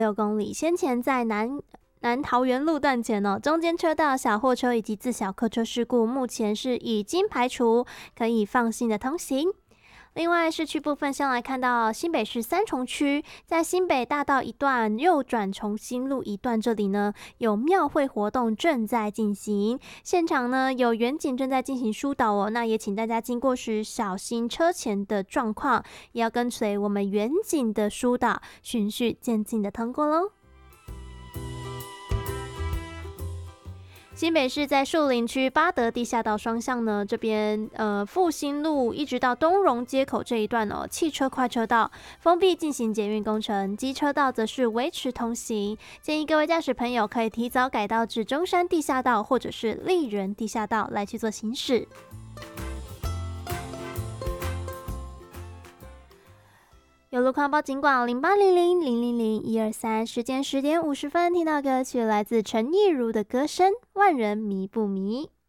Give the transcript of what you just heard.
6公里。先前在南桃园路段前中间车道小货车以及自小客车事故，目前是已经排除，可以放心的通行。另外，市区部分先来看到新北市三重区，在新北大道一段右转重新路一段这里呢，有庙会活动正在进行，现场呢有远景正在进行疏导哦，那也请大家经过时小心车前的状况，也要跟随我们远景的疏导，循序渐进的通过咯。新北市在树林区八德地下道双向呢，这边复兴路一直到东荣街口这一段汽车快车道封闭进行捷运工程，机车道则是维持通行。建议各位驾驶朋友可以提早改道至中山地下道或者是丽人地下道来去做行驶。有路况报警广0800000123，时间10点50分，听到歌曲来自陈亦儒的歌声《万人迷不迷》。